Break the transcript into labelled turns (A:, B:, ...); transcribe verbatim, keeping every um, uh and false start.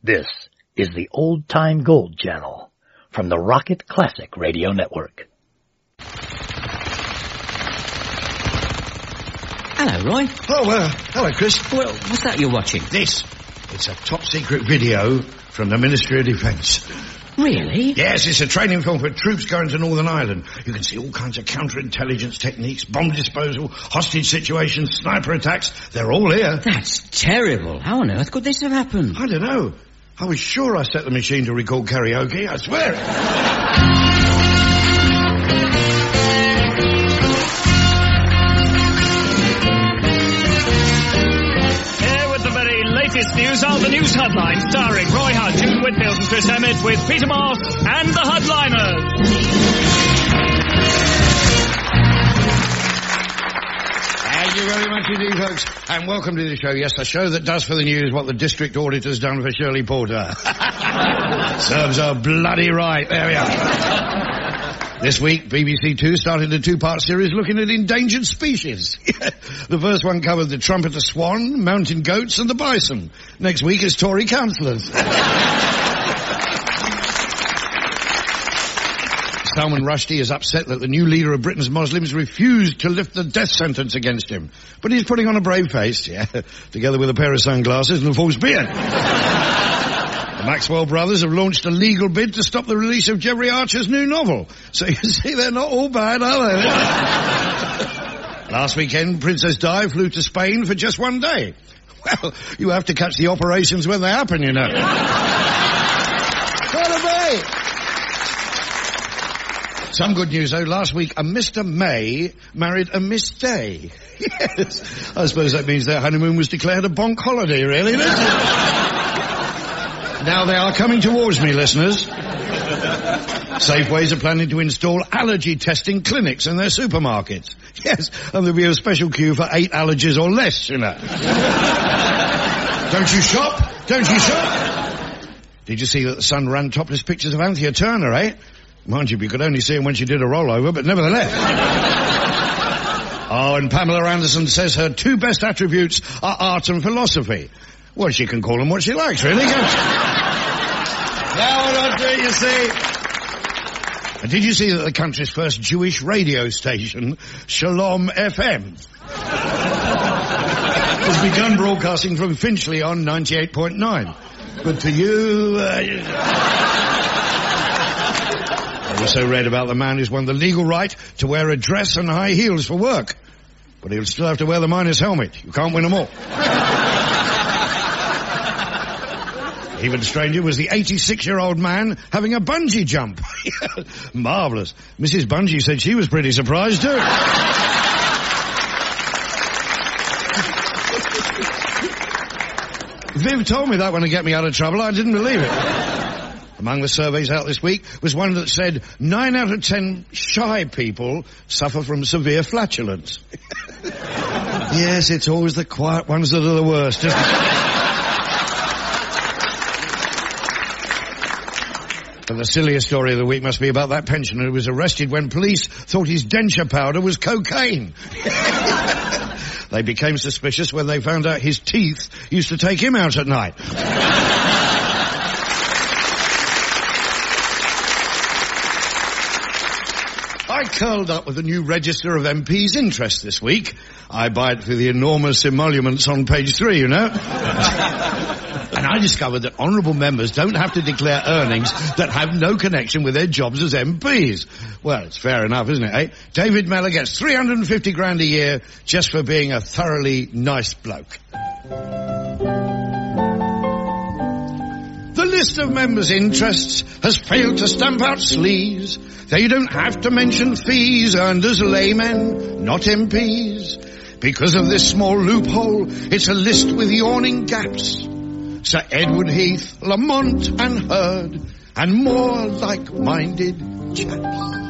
A: This is the Old Time Gold Channel from the Rocket Classic Radio Network.
B: Hello, Roy.
C: Oh, uh, hello, Chris.
B: Well, what's that you're watching?
C: This. It's a top-secret video from the Ministry of Defence.
B: Really?
C: Yes, it's a training film for troops going to Northern Ireland. You can see all kinds of counterintelligence techniques, bomb disposal, hostage situations, sniper attacks. They're all here.
B: That's terrible. How on earth could this have happened?
C: I don't know. I was sure I set the machine to record karaoke. I swear it.
D: Latest news are the news headlines, starring Roy Hunt, Jude Whitfield and Chris Emmett, with Peter Moss and the Headliners.
C: Thank you very much indeed, folks, and welcome to the show. Yes, a show that does for the news what the district auditor's done for Shirley Porter. Serves her bloody right. There we are. This week, B B C Two started a two-part series looking at endangered species. The first one covered the trumpeter swan, mountain goats and the bison. Next week is Tory councillors. Salman Rushdie is upset that the new leader of Britain's Muslims refused to lift the death sentence against him. But he's putting on a brave face, yeah, together with a pair of sunglasses and a false beard. The Maxwell brothers have launched a legal bid to stop the release of Jeffrey Archer's new novel. So you see, they're not all bad, are they? Last weekend, Princess Di flew to Spain for just one day. Well, you have to catch the operations when they happen, you know. What a mate! Some good news, though. Last week, a Mister May married a Miss Day. Yes. I suppose that means their honeymoon was declared a bonk holiday, really, doesn't it? Now they are coming towards me, listeners. Safeways are planning to install allergy testing clinics in their supermarkets. Yes, and there'll be a special queue for eight allergies or less, you know. Don't you shop? Don't you shop? Did you see that the Sun ran topless pictures of Anthea Turner, eh? Mind you, you could only see him when she did a rollover, but nevertheless. Oh, and Pamela Anderson says her two best attributes are art and philosophy. Well, she can call them what she likes, really, can't she? Now what I do, you see. And did you see that the country's first Jewish radio station, Shalom F M, has begun broadcasting from Finchley on ninety-eight point nine? But to you... Uh, you... I also read about the man who's won the legal right to wear a dress and high heels for work. But he'll still have to wear the miner's helmet. You can't win them all. Even stranger was the eighty-six-year-old man having a bungee jump. Marvellous. Missus Bungee said she was pretty surprised too. Viv told me that one to get me out of trouble. I didn't believe it. Among the surveys out this week was one that said nine out of ten shy people suffer from severe flatulence. Yes, it's always the quiet ones that are the worst, isn't it? But the silliest story of the week must be about that pensioner who was arrested when police thought his denture powder was cocaine. They became suspicious when they found out his teeth used to take him out at night. I curled up with a new register of M P's interest this week. I buy it for the enormous emoluments on page three, you know. And I discovered that honourable members don't have to declare earnings that have no connection with their jobs as M Ps. Well, it's fair enough, isn't it, eh? David Mellor gets three hundred fifty grand a year just for being a thoroughly nice bloke. The list of members' interests has failed to stamp out sleaze. They don't have to mention fees earned as laymen, not M Ps. Because of this small loophole, it's a list with yawning gaps. Sir Edward Heath, Lamont and Hurd, and more like-minded chaps.